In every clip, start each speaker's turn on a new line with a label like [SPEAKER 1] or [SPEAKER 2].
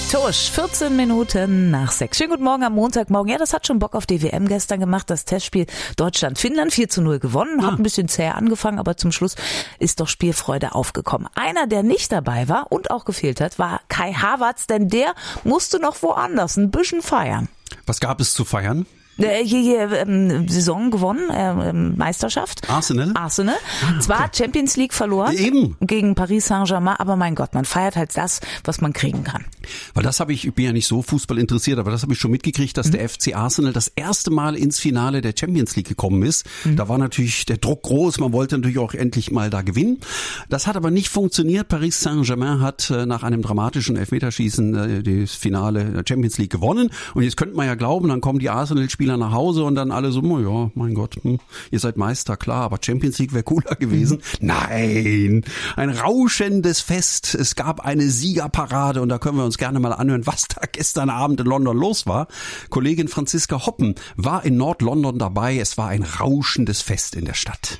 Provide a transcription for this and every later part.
[SPEAKER 1] Tusch, 14 Minuten nach 6. Schönen guten Morgen am Montagmorgen. Ja, das hat schon Bock auf die WM gestern gemacht. Das Testspiel Deutschland-Finnland 4:0 gewonnen. Hat ein bisschen zäh angefangen, aber zum Schluss ist doch Spielfreude aufgekommen. Einer, der nicht dabei war und auch gefehlt hat, war Kai Havertz, denn der musste noch woanders ein bisschen feiern.
[SPEAKER 2] Was gab es zu feiern?
[SPEAKER 1] Saison gewonnen, Meisterschaft.
[SPEAKER 2] Arsenal.
[SPEAKER 1] Zwar Champions League verloren.
[SPEAKER 2] Eben.
[SPEAKER 1] Gegen Paris Saint-Germain, aber mein Gott, man feiert halt das, was man kriegen kann.
[SPEAKER 2] Weil ich bin ja nicht so Fußball interessiert, aber das habe ich schon mitgekriegt, dass der FC Arsenal das erste Mal ins Finale der Champions League gekommen ist. Da war natürlich der Druck groß, man wollte natürlich auch endlich mal da gewinnen. Das hat aber nicht funktioniert. Paris Saint-Germain hat nach einem dramatischen Elfmeterschießen das Finale der Champions League gewonnen. Und jetzt könnte man ja glauben, dann kommen die Arsenal-Spieler nach Hause und dann alle so, ja, mein Gott, ihr seid Meister, klar, aber Champions League wäre cooler gewesen. Nein, ein rauschendes Fest. Es gab eine Siegerparade und da können wir uns gerne mal anhören, was da gestern Abend in London los war. Kollegin Franziska Hoppen war in Nord-London dabei. Es war ein rauschendes Fest in der Stadt.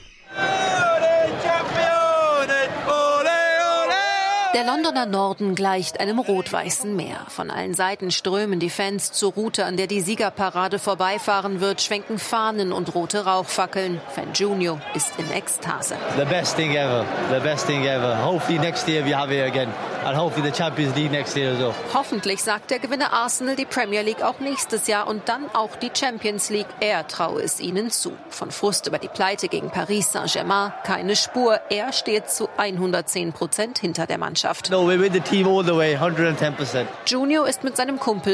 [SPEAKER 3] Der Londoner Norden gleicht einem rot-weißen Meer. Von allen Seiten strömen die Fans zur Route, an der die Siegerparade vorbeifahren wird, schwenken Fahnen und rote Rauchfackeln. Fan Junior ist in Ekstase.
[SPEAKER 4] The best thing ever. The best thing ever. Hopefully next year we have it again. And hopefully the Champions League next year as well.
[SPEAKER 3] Hoffentlich sagt der Gewinner Arsenal die Premier League auch nächstes Jahr und dann auch die Champions League. Er traue es ihnen zu. Von Frust über die Pleite gegen Paris Saint-Germain keine Spur. Er steht zu 110% hinter der Mannschaft.
[SPEAKER 4] No, we're with the team all the way, 110%.
[SPEAKER 3] Junior ist mit seinem Kumpel